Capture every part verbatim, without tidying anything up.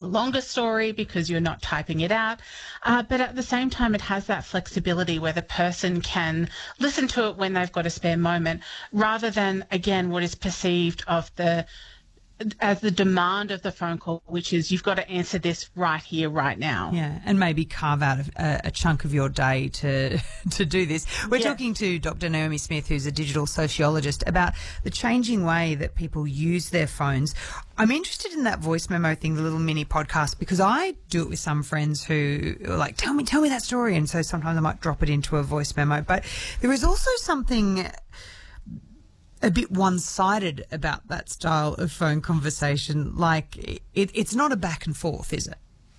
longer story because you're not typing it out. Uh, but at the same time, it has that flexibility where the person can listen to it when they've got a spare moment, rather than, again, what is perceived of the as the demand of the phone call, which is you've got to answer this right here, right now. Yeah, and maybe carve out a, a chunk of your day to to do this. We're Yeah. talking to Doctor Naomi Smith, who's a digital sociologist, about the changing way that people use their phones. I'm interested in that voice memo thing, the little mini podcast, because I do it with some friends who are like, tell me, tell me that story. And so sometimes I might drop it into a voice memo. But there is also something a bit one-sided about that style of phone conversation. Like, it, it's not a back and forth, is it?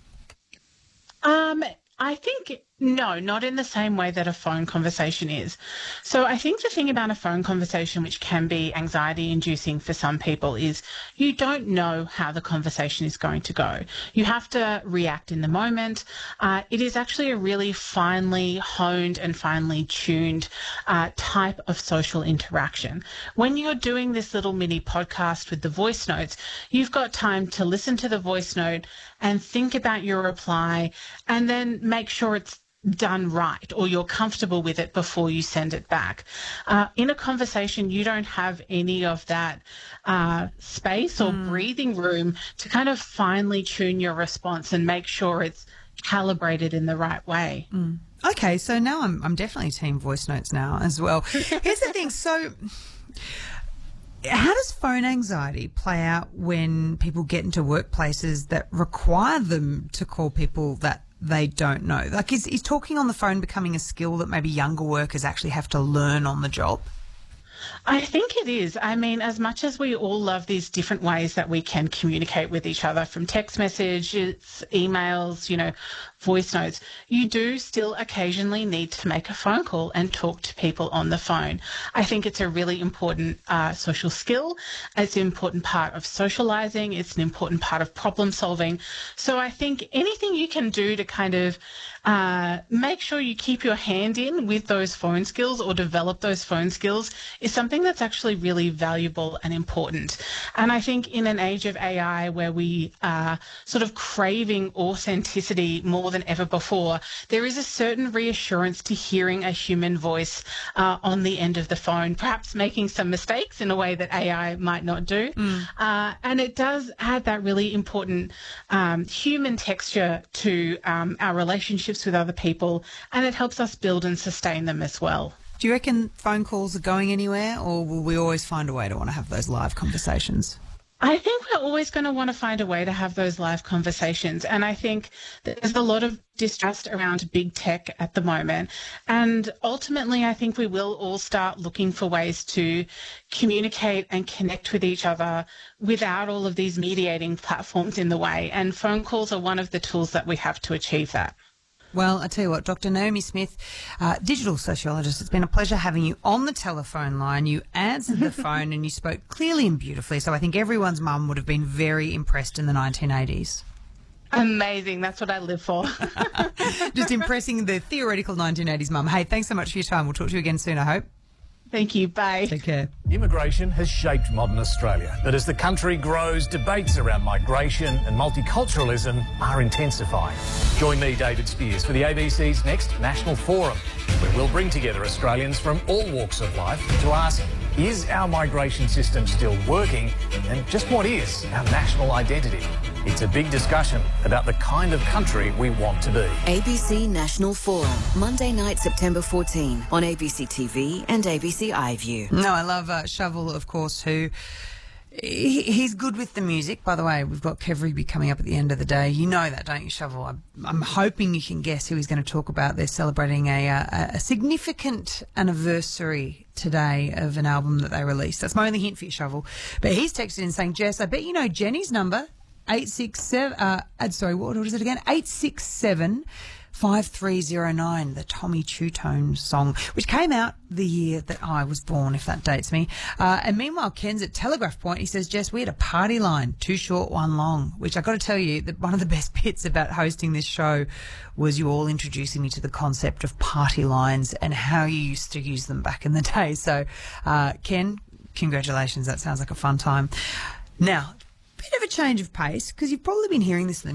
Um, I think, no, not in the same way that a phone conversation is. So I think the thing about a phone conversation, which can be anxiety-inducing for some people, is you don't know how the conversation is going to go. You have to react in the moment. Uh, it is actually a really finely honed and finely tuned uh, type of social interaction. When you're doing this little mini podcast with the voice notes, you've got time to listen to the voice note and think about your reply, and then make sure it's done right, or you're comfortable with it before you send it back. Uh, in a conversation, you don't have any of that uh, space or mm. breathing room to kind of finely tune your response and make sure it's calibrated in the right way. Mm. Okay, so now I'm I'm definitely team voice notes now as well. Here's the thing, so how does phone anxiety play out when people get into workplaces that require them to call people that they don't know? Like, is, is talking on the phone becoming a skill that maybe younger workers actually have to learn on the job? I think it is. I mean, as much as we all love these different ways that we can communicate with each other, from text messages, emails, you know, voice notes, you do still occasionally need to make a phone call and talk to people on the phone. I think it's a really important uh, social skill. It's an important part of socializing. It's an important part of problem solving. So I think anything you can do to kind of uh, make sure you keep your hand in with those phone skills, or develop those phone skills, is something that's actually really valuable and important. And I think in an age of A I where we are sort of craving authenticity more than ever before, there is a certain reassurance to hearing a human voice uh, on the end of the phone, perhaps making some mistakes in a way that A I might not do. Mm. Uh, and it does add that really important um, human texture to um, our relationships with other people, and it helps us build and sustain them as well. Do you reckon phone calls are going anywhere, or will we always find a way to want to have those live conversations? I think we're always going to want to find a way to have those live conversations. And I think there's a lot of distrust around big tech at the moment. And ultimately, I think we will all start looking for ways to communicate and connect with each other without all of these mediating platforms in the way. And phone calls are one of the tools that we have to achieve that. Well, I tell you what, Doctor Naomi Smith, uh, digital sociologist, it's been a pleasure having you on the telephone line. You answered the phone and you spoke clearly and beautifully, so I think everyone's mum would have been very impressed in the nineteen eighties. Amazing. That's what I live for. Just impressing the theoretical nineteen eighties mum. Hey, thanks so much for your time. We'll talk to you again soon, I hope. Thank you. Bye. Take care. Immigration has shaped modern Australia, but as the country grows, debates around migration and multiculturalism are intensifying. Join me, David Spears, for the A B C's next National Forum, where we'll bring together Australians from all walks of life to ask, is our migration system still working, and just what is our national identity? It's a big discussion about the kind of country we want to be. A B C National Forum, Monday night, September fourteenth, on A B C T V and A B C iView. No, I love uh, Shovel, of course, who... He, he's good with the music. By the way, we've got Kev Rigby coming up at the end of the day. You know that, don't you, Shovel? I'm, I'm hoping you can guess who he's going to talk about. They're celebrating a, a, a significant anniversary today of an album that they released. That's my only hint for you, Shovel. But he's texted in saying, Jess, I bet you know Jenny's number, eight six seven, uh, sorry, what, what is it again? eight six seven, five three zero nine, the Tommy Two-Tone song, which came out the year that I was born, if that dates me. Uh, and meanwhile, Ken's at Telegraph Point. He says, Jess, we had a party line, two short, one long, which I got to tell you that one of the best bits about hosting this show was you all introducing me to the concept of party lines and how you used to use them back in the day. So, uh, Ken, congratulations. That sounds like a fun time. Now, bit of a change of pace, because you've probably been hearing this in the